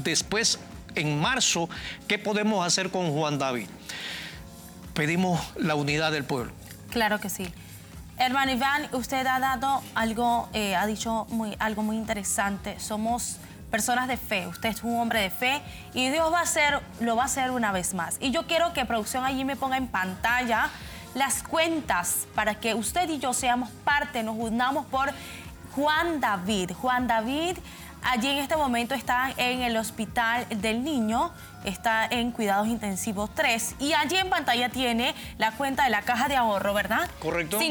después, en marzo, ¿qué podemos hacer con Juan David? Pedimos la unidad del pueblo. Claro que sí. Hermano Iván, usted ha dado algo, ha dicho algo muy interesante. Somos personas de fe, usted es un hombre de fe y Dios lo va a hacer una vez más. Y yo quiero que producción allí me ponga en pantalla las cuentas para que usted y yo seamos parte, nos unamos por Juan David. Juan David allí en este momento está en el Hospital del Niño, está en Cuidados Intensivos 3 y allí en pantalla tiene la cuenta de la Caja de Ahorro, ¿verdad? Correcto.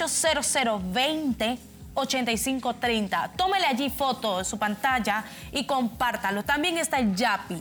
580020-8530. Tómele allí foto de su pantalla y compártalo. También está el YAPI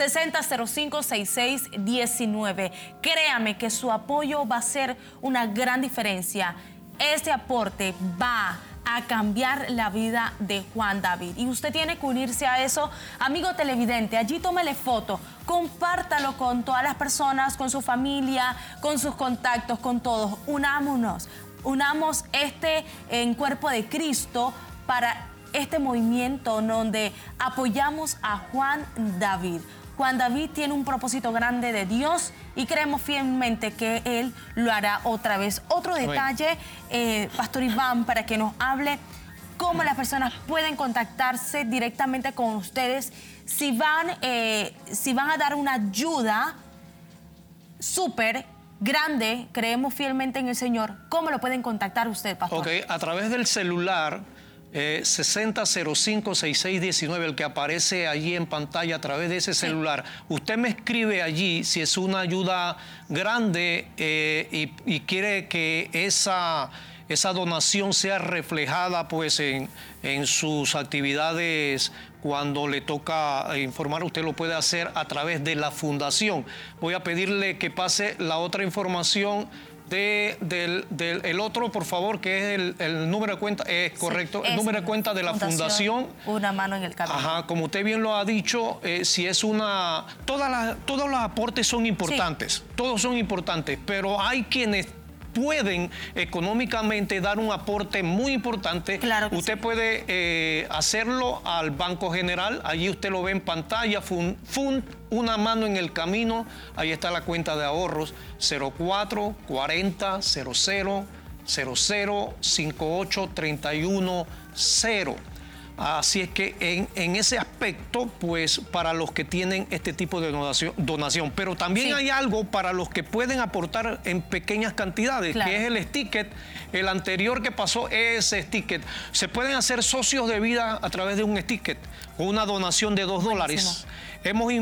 60056619. Créame que su apoyo va a ser una gran diferencia. Este aporte va a cambiar la vida de Juan David. Y usted tiene que unirse a eso. Amigo televidente, allí tómele foto, compártalo con todas las personas, con su familia, con sus contactos, con todos. Unámonos, unamos en cuerpo de Cristo para este movimiento donde apoyamos a Juan David. Juan David tiene un propósito grande de Dios y creemos fielmente que Él lo hará otra vez. Otro detalle, Pastor Iván, para que nos hable cómo las personas pueden contactarse directamente con ustedes si van a dar una ayuda súper grande, creemos fielmente en el Señor. ¿Cómo lo pueden contactar usted, pastor? Ok, a través del celular 60056619, el que aparece allí en pantalla, a través de ese celular. Usted me escribe allí si es una ayuda grande y quiere que esa donación sea reflejada pues en sus actividades. Cuando le toca informar, usted lo puede hacer a través de la fundación. Voy a pedirle que pase la otra información del otro, por favor, que es el número de cuenta, es correcto, el número de cuenta de la fundación. Una mano en el camino. Ajá, como usted bien lo ha dicho, si es una... Todos los aportes son importantes, todos son importantes, pero hay quienes pueden económicamente dar un aporte muy importante. Claro que usted sí. puede hacerlo al Banco General, allí usted lo ve en pantalla, una mano en el camino, ahí está la cuenta de ahorros, 04 40 00 00 58 31 0. Así es que en ese aspecto, pues para los que tienen este tipo de donación. Pero también hay algo para los que pueden aportar en pequeñas cantidades, que es el ticket. El anterior que pasó es ese ticket. Se pueden hacer socios de vida a través de un ticket o una donación de $2. Hemos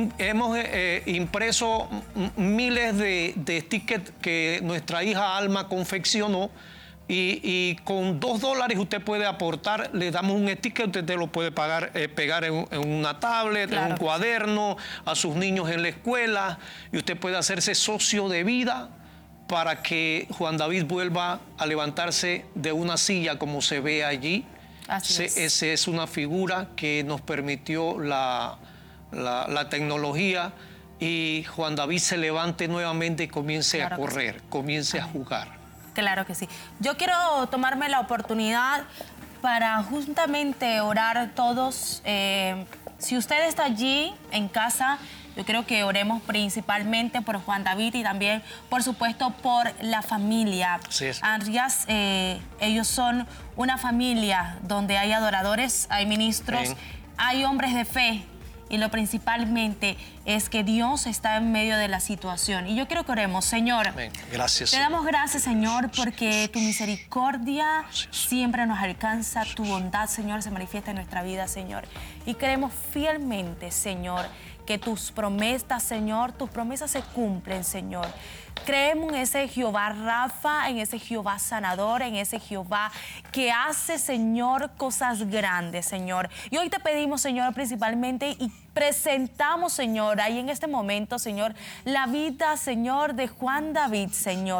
impreso miles de tickets que nuestra hija Alma confeccionó. Y con $2 usted puede aportar, le damos un ticket, usted lo puede pegar en una tablet, en un cuaderno, a sus niños en la escuela, y usted puede hacerse socio de vida para que Juan David vuelva a levantarse de una silla como se ve allí. Esa es una figura que nos permitió la tecnología, y Juan David se levante nuevamente y comience a correr, comience a jugar. Claro que sí. Yo quiero tomarme la oportunidad para justamente orar todos. Si usted está allí en casa, yo creo que oremos principalmente por Juan David y también, por supuesto, por la familia. Arias, ellos son una familia donde hay adoradores, hay ministros, hay hombres de fe. Y lo principalmente es que Dios está en medio de la situación. Y yo quiero que oremos. Señor, gracias. Te damos gracias, Señor, porque tu misericordia siempre nos alcanza. Tu bondad, Señor, se manifiesta en nuestra vida, Señor. Y creemos fielmente, Señor, que tus promesas, Señor, tus promesas se cumplen, Señor. Creemos en ese Jehová Rafa, en ese Jehová sanador, en ese Jehová que hace, Señor, cosas grandes, Señor. Y hoy te pedimos, Señor, principalmente, y presentamos, Señor, ahí en este momento, Señor, la vida, Señor, de Juan David, Señor.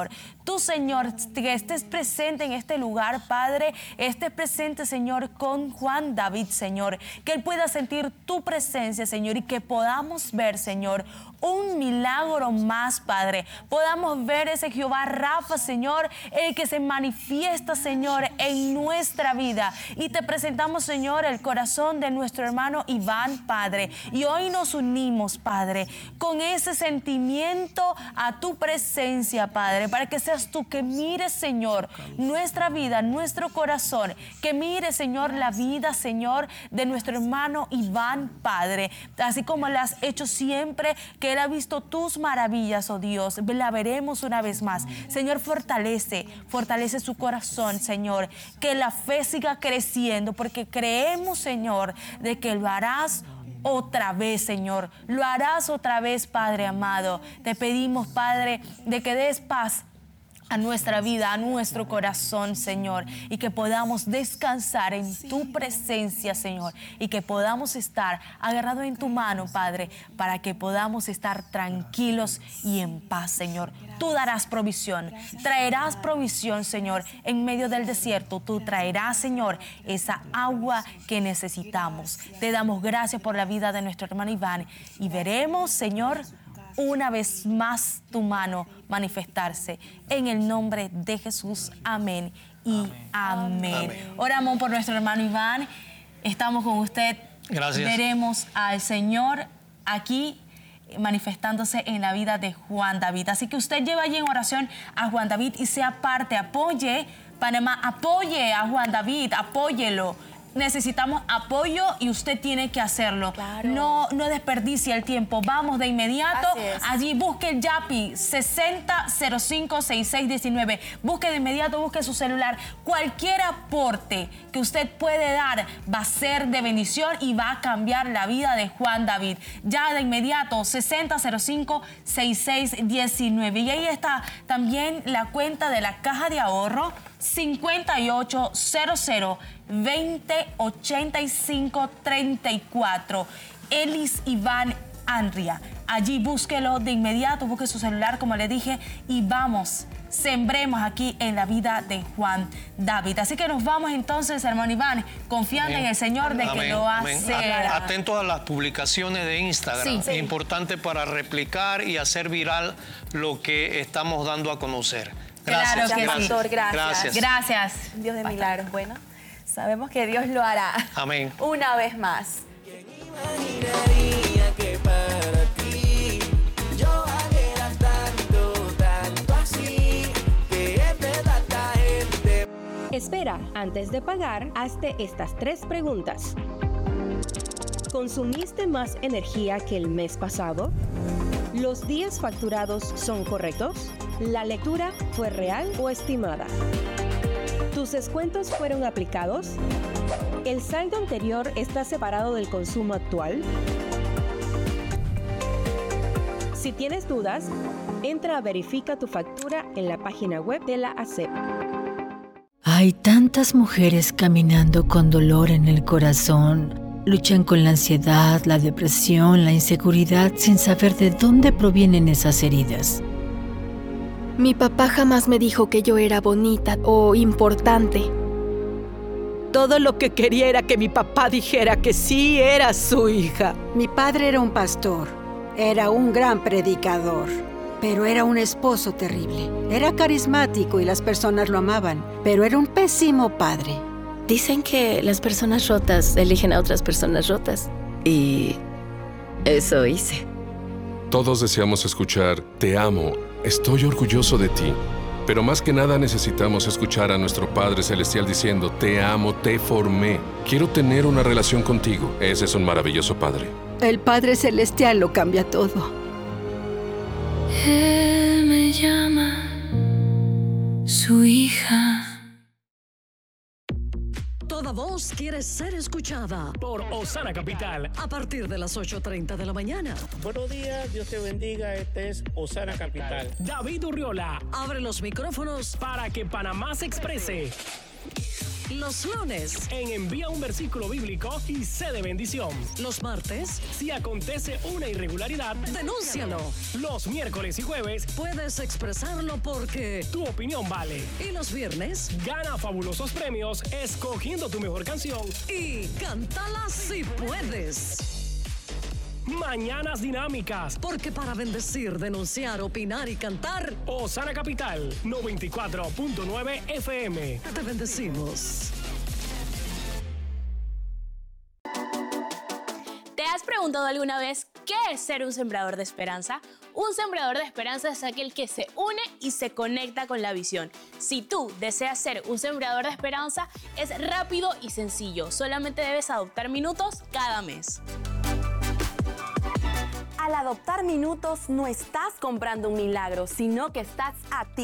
Tú, Señor, que estés presente en este lugar, Padre, estés presente, Señor, con Juan David, Señor, que él pueda sentir tu presencia, Señor, y que podamos ver, Señor, un milagro más, Padre. Podamos ver ese Jehová Rafa, Señor, el que se manifiesta, Señor, en nuestra vida. Y te presentamos, Señor, el corazón de nuestro hermano Iván, Padre. Y hoy nos unimos, Padre, con ese sentimiento a tu presencia, Padre, para que seas tú que mires, Señor, nuestra vida, nuestro corazón, que mires, Señor, la vida, Señor, de nuestro hermano Iván, Padre, así como lo has hecho siempre, que él ha visto tus maravillas, oh Dios. La veremos una vez más. Señor, fortalece su corazón, Señor, que la fe siga creciendo, porque creemos, Señor, de que lo harás otra vez, Señor. Lo harás otra vez, Padre amado. Te pedimos, Padre, de que des paz a nuestra vida, a nuestro corazón, Señor, y que podamos descansar en tu presencia, Señor, y que podamos estar agarrados en tu mano, Padre, para que podamos estar tranquilos y en paz, Señor. Tú darás provisión, traerás provisión, Señor, en medio del desierto. Tú traerás, Señor, esa agua que necesitamos. Te damos gracias por la vida de nuestro hermano Iván y veremos, Señor, una vez más tu mano manifestarse. En el nombre de Jesús. Amén y amén. Oramos por nuestro hermano Iván. Estamos con usted. Gracias. Veremos al Señor aquí manifestándose en la vida de Juan David. Así que usted lleva allí en oración a Juan David y sea parte, apoye Panamá, apoye a Juan David, apóyelo. Necesitamos apoyo y usted tiene que hacerlo. Claro. No desperdicie el tiempo. Vamos de inmediato. Allí busque el YAPI 60056619. Busque de inmediato, busque su celular. Cualquier aporte que usted puede dar va a ser de bendición y va a cambiar la vida de Juan David. Ya de inmediato, 60056619. Y ahí está también la cuenta de la caja de ahorro 5800-2085-34. Elis Iván Anria. Allí búsquelo de inmediato, busque su celular, como le dije, y vamos, sembremos aquí en la vida de Juan David. Así que nos vamos entonces, hermano Iván, confiando en el Señor de que lo hace. Atentos a las publicaciones de Instagram. Sí. Importante para replicar y hacer viral lo que estamos dando a conocer. Claro que sí. Pastor, gracias. Gracias. Dios de milagros. Bueno, sabemos que Dios lo hará. Amén. Una vez más. ¿Quién imaginaría que para ti yo haría tanto así? Que es verdad la gente. Espera, antes de pagar, hazte estas 3 preguntas. ¿Consumiste más energía que el mes pasado? ¿Los días facturados son correctos? ¿La lectura fue real o estimada? ¿Tus descuentos fueron aplicados? ¿El saldo anterior está separado del consumo actual? Si tienes dudas, entra a Verifica tu factura en la página web de la ASEP. Hay tantas mujeres caminando con dolor en el corazón. Luchan con la ansiedad, la depresión, la inseguridad sin saber de dónde provienen esas heridas. Mi papá jamás me dijo que yo era bonita o importante. Todo lo que quería era que mi papá dijera que sí era su hija. Mi padre era un pastor, era un gran predicador, pero era un esposo terrible. Era carismático y las personas lo amaban, pero era un pésimo padre. Dicen que las personas rotas eligen a otras personas rotas. Y eso hice. Todos deseamos escuchar "Te amo, estoy orgulloso de ti". Pero más que nada necesitamos escuchar a nuestro Padre Celestial diciendo: "Te amo, te formé, quiero tener una relación contigo". Ese es un maravilloso Padre. El Padre Celestial lo cambia todo. Él me llama su hija. Toda voz quiere ser escuchada por Osana Capital a partir de las 8:30 de la mañana. Buenos días, Dios te bendiga. Este es Osana Capital. David Urriola abre los micrófonos para que Panamá se exprese. Los lunes, en Envía un versículo bíblico y sé de bendición. los martes, Si acontece una irregularidad, denúncialo. los miércoles y jueves, Puedes expresarlo porque tu opinión vale. y los viernes Gana fabulosos premios escogiendo tu mejor canción. y cántala si puedes. Mañanas dinámicas. Porque para bendecir, denunciar, opinar y cantar, Osana Capital 94.9 FM. te bendecimos. ¿Te has preguntado alguna vez qué es ser un sembrador de esperanza? Un sembrador de esperanza es aquel que se une y se conecta con la visión. Si tú deseas ser un sembrador de esperanza, es rápido y sencillo. Solamente debes adoptar minutos cada mes. Al adoptar minutos no estás comprando un milagro, sino que estás activando